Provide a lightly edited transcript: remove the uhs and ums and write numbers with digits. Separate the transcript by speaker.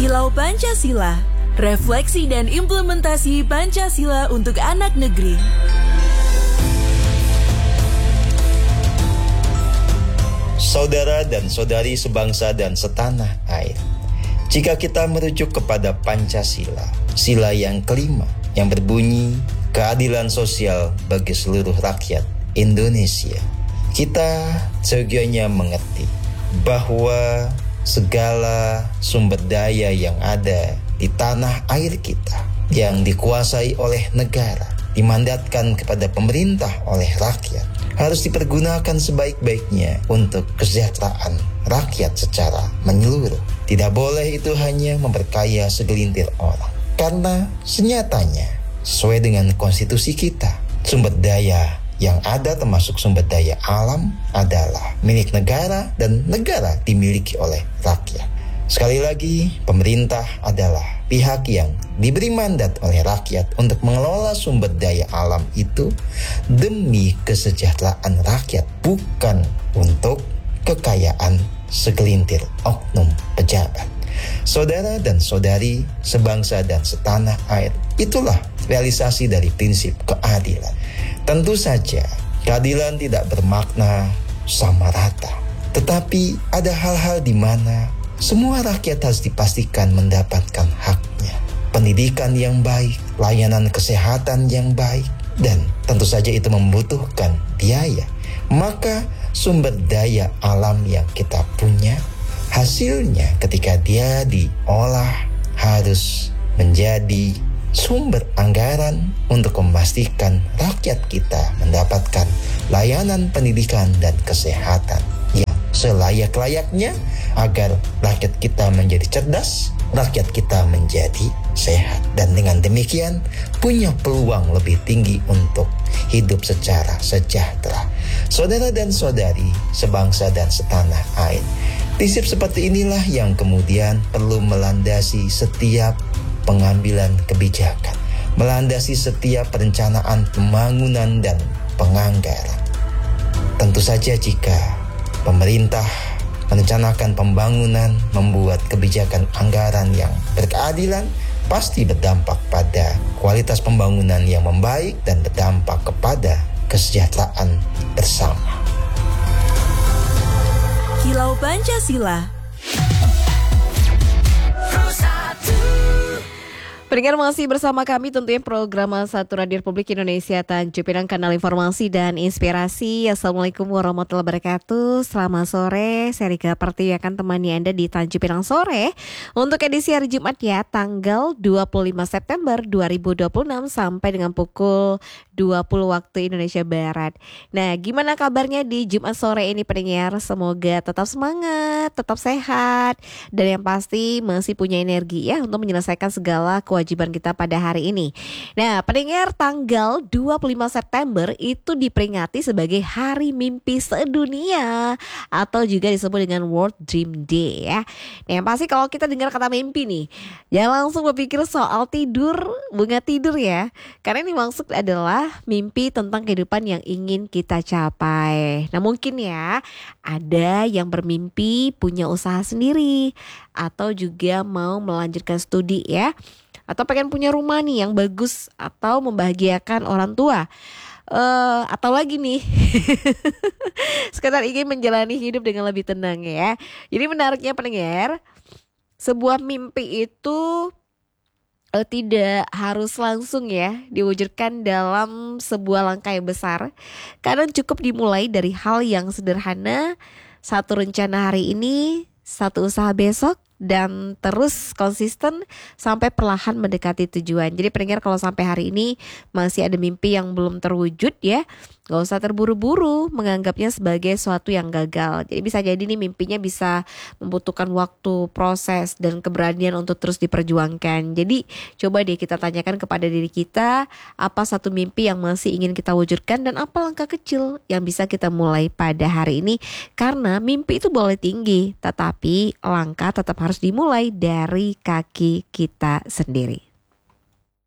Speaker 1: Kilau Pancasila, refleksi dan implementasi Pancasila untuk anak negeri.
Speaker 2: Saudara dan saudari sebangsa dan setanah air, jika kita merujuk kepada Pancasila, sila yang kelima yang berbunyi keadilan sosial bagi seluruh rakyat Indonesia, kita seyogianya mengerti bahwa segala sumber daya yang ada di tanah air kita yang dikuasai oleh negara, dimandatkan kepada pemerintah oleh rakyat, harus dipergunakan sebaik-baiknya untuk kesejahteraan rakyat secara menyeluruh. Tidak boleh itu hanya memperkaya segelintir orang, karena senyatanya sesuai dengan konstitusi kita, sumber daya yang ada termasuk sumber daya alam adalah milik negara dan negara dimiliki oleh rakyat. Sekali lagi, pemerintah adalah pihak yang diberi mandat oleh rakyat untuk mengelola sumber daya alam itu demi kesejahteraan rakyat, bukan untuk kekayaan segelintir oknum pejabat. Saudara dan saudari sebangsa dan setanah air, itulah realisasi dari prinsip keadilan. Tentu saja keadilan tidak bermakna sama rata, tetapi ada hal-hal di mana semua rakyat harus dipastikan mendapatkan haknya. Pendidikan yang baik, layanan kesehatan yang baik, dan tentu saja itu membutuhkan biaya. Maka sumber daya alam yang kita punya, hasilnya ketika dia diolah harus menjadi sumber anggaran untuk memastikan rakyat kita mendapatkan layanan pendidikan dan kesehatan yang selayak-layaknya agar rakyat kita menjadi cerdas, rakyat kita menjadi sehat, dan dengan demikian punya peluang lebih tinggi untuk hidup secara sejahtera. Saudara dan saudari sebangsa dan setanah air, prinsip seperti inilah yang kemudian perlu melandasi setiap pengambilan kebijakan, melandasi setiap perencanaan pembangunan dan penganggaran. Tentu saja jika pemerintah merencanakan pembangunan, membuat kebijakan anggaran yang berkeadilan, pasti berdampak pada kualitas pembangunan yang membaik dan berdampak kepada kesejahteraan bersama.
Speaker 1: Kilau Pancasila. Pendengar masih bersama kami tentunya program Satu Radio Republik Indonesia Tanjung Pinang, kanal informasi dan inspirasi. Assalamualaikum warahmatullahi wabarakatuh. Selamat sore, saya Rika Pertiwi akan temani Anda di Tanjung Pinang sore untuk edisi hari Jumat ya, tanggal 25 September 2026 sampai dengan pukul 20 waktu Indonesia Barat. Nah, gimana kabarnya di Jumat sore ini pendengar? Semoga tetap semangat, tetap sehat, dan yang pasti masih punya energi ya untuk menyelesaikan segala kewajiban kita pada hari ini. Nah, pendengar, tanggal 25 September itu diperingati sebagai Hari Mimpi Sedunia atau juga disebut dengan World Dream Day ya. Nah, yang pasti kalau kita dengar kata mimpi nih, jangan langsung berpikir soal tidur, bunga tidur ya. Karena ini maksud adalah mimpi tentang kehidupan yang ingin kita capai. Nah, mungkin ya ada yang bermimpi punya usaha sendiri atau juga mau melanjutkan studi ya. Atau pengen punya rumah nih yang bagus atau membahagiakan orang tua. Atau lagi nih sekedar ingin menjalani hidup dengan lebih tenang ya. Jadi menariknya pendengar, sebuah mimpi itu tidak harus langsung ya diwujudkan dalam sebuah langkah yang besar. Kadang cukup dimulai dari hal yang sederhana, satu rencana hari ini, satu usaha besok, dan terus konsisten sampai perlahan mendekati tujuan. Jadi pendengar, kalau sampai hari ini masih ada mimpi yang belum terwujud ya, gak usah terburu-buru menganggapnya sebagai sesuatu yang gagal. Jadi bisa jadi nih mimpinya bisa membutuhkan waktu, proses, dan keberanian untuk terus diperjuangkan. Jadi coba deh kita tanyakan kepada diri kita, apa satu mimpi yang masih ingin kita wujudkan dan apa langkah kecil yang bisa kita mulai pada hari ini. Karena mimpi itu boleh tinggi, tetapi langkah tetap harus dimulai dari kaki kita sendiri.